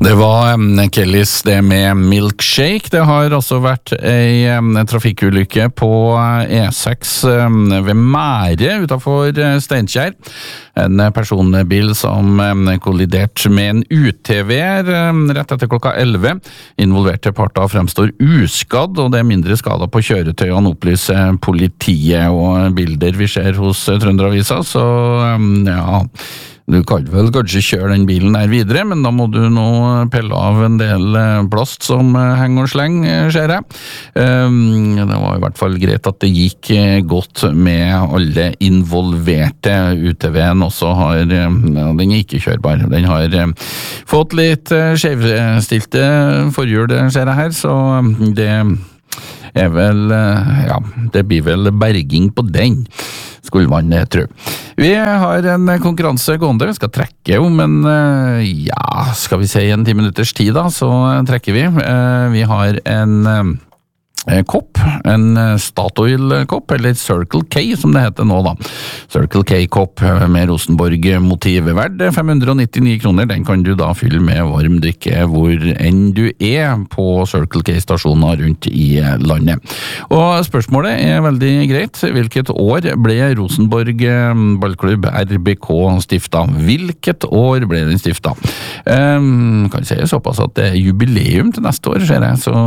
Det var Kellys det med Milkshake. Det har altså vært en trafikkulykke på E6 ved Mære utenfor Steinkjer. En personbil som kolliderte med en UTV rett etter klokka 11. Involverte parter fremstår uskadd, og det er mindre skader på kjøretøyene, opplyser politiet. Og bilder vi ser hos Trønderavisa, så ja... Du kan vel kanskje kjøre den bilen der videre, men da må du nå pelle av en del plast som henger og slenger, ser jeg. Det var i hvert fall greit at det gikk godt med alle involverte. UTV-en også har, den er ikke kjørbar. Den har fått litt skjevstilte forhjul, ser jeg her, så det er vel, ja, det blir vel berging på den. Skulle man tro. Vi har en konkurranse gående, vi skal trekke om en, ja, skal vi si en 10 minutters tid da, så trekker vi. Vi har en kopp, en Statoil-kopp, eller Circle K som det heter nå da. Circle K-kopp med Rosenborg-motiv verdt 599 kroner. Den kan du da fylle med varm drikke hvor enn du er på Circle K-stasjoner rundt i landet. Og spørsmålet er veldig greit. Hvilket år ble Rosenborg ballklubb RBK stiftet? Hvilket år ble den stiftet? Kan si såpass at det er jubileum til neste år, ser jeg, så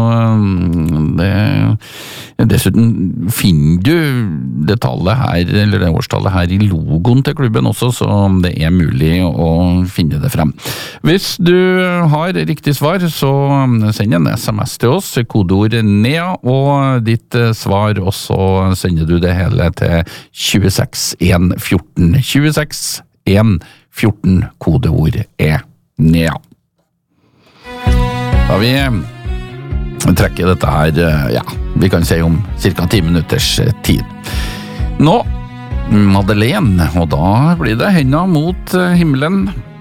dessuten finner du det tallet her, eller det årstallet her i logoen til klubben også, så det er mulig å finne det frem. Hvis du har riktig svar, så send en SMS til oss, kodeord NEA, og ditt svar, og så sender du det hele til 26114. 26114, kodeord NEA. Da vi trekker dette her, ja, vi kan si om cirka 10 minutters tid. Nå, Madeleine, og da blir det hendene mot himmelen.